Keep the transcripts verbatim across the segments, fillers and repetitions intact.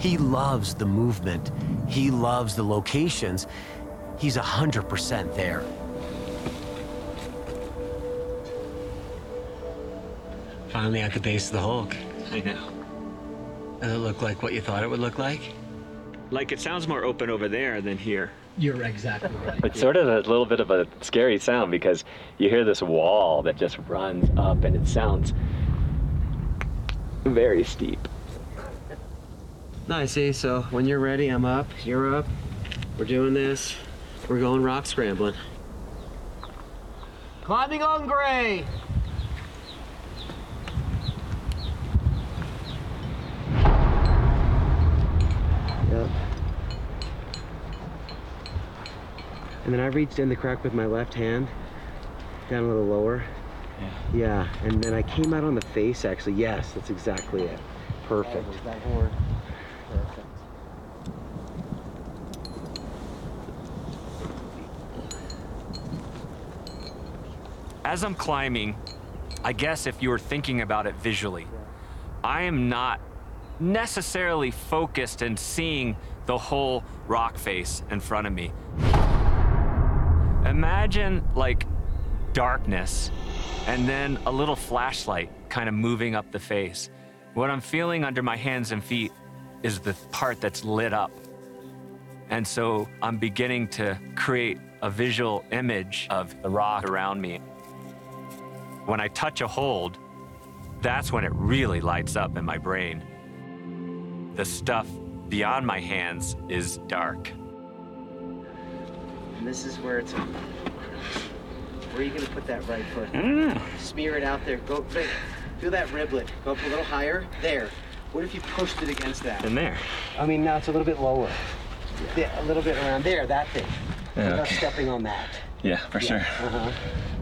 He loves the movement. He loves the locations. He's one hundred percent there. Finally at the base of the Hulk. I know. Does it look like what you thought it would look like? Like, it sounds more open over there than here. You're exactly right. It's sort of a little bit of a scary sound because you hear this wall that just runs up and it sounds very steep. Nice, see, so when you're ready, I'm up, you're up. We're doing this. We're going rock scrambling. Climbing on Gray. Yep. And then I reached in the crack with my left hand, down a little lower. Yeah. Yeah, and then I came out on the face, actually. Yes, that's exactly it. Perfect. Oh, that horn. Perfect. As I'm climbing, I guess if you were thinking about it visually, I am not necessarily focused and seeing the whole rock face in front of me. Imagine like darkness and then a little flashlight kind of moving up the face. What I'm feeling under my hands and feet is the part that's lit up. And so I'm beginning to create a visual image of the rock around me. When I touch a hold, that's when it really lights up in my brain. The stuff beyond my hands is dark. And this is where it's. Where are you gonna put that right foot? I don't know. Smear it out there. Go, feel that riblet. Go up a little higher. There. What if you pushed it against that? In there. I mean, now it's a little bit lower. Yeah, a little bit around there. That thing. Yeah, Without okay. stepping on that. Yeah, for Yeah. sure. Uh-huh.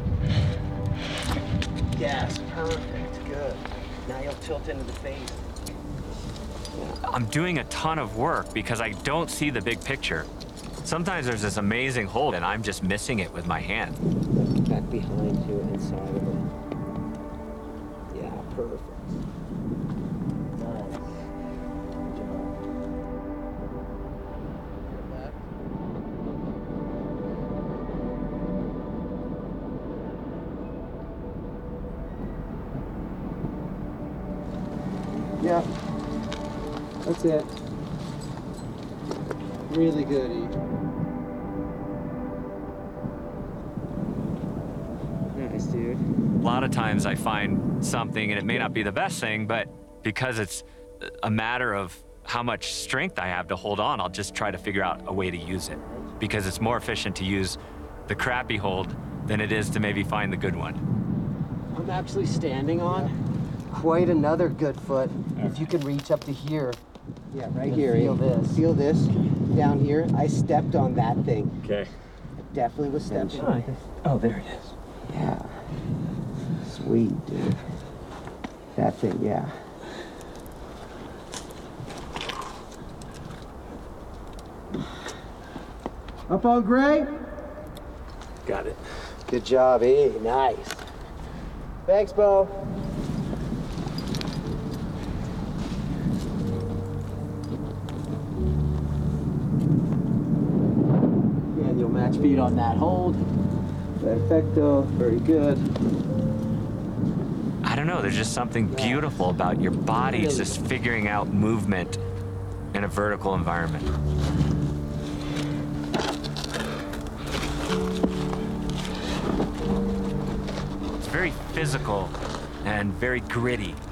Yes, perfect. Good. Now you'll tilt into the face. I'm doing a ton of work because I don't see the big picture. Sometimes there's this amazing hold and I'm just missing it with my hand. Back behind to inside of it. Yeah, perfect. Nice. Good job. Yeah. That's it. Really good, E. Nice, dude. A lot of times I find something and it may not be the best thing, but because it's a matter of how much strength I have to hold on, I'll just try to figure out a way to use it. Because it's more efficient to use the crappy hold than it is to maybe find the good one. I'm actually standing on quite another good foot. If you can reach up to here. Yeah, right here. Feel this. Feel this down here. I stepped on that thing. Okay. I definitely was stepping on it. Oh, there it is. Yeah. Sweet, dude. That thing, yeah. Up on Gray? Got it. Good job, E. Nice. Thanks, Bo. Yeah, you'll match feet on that hold. Perfecto. Very good. I don't know, there's just something beautiful about your body just figuring out movement in a vertical environment. It's very physical and very gritty.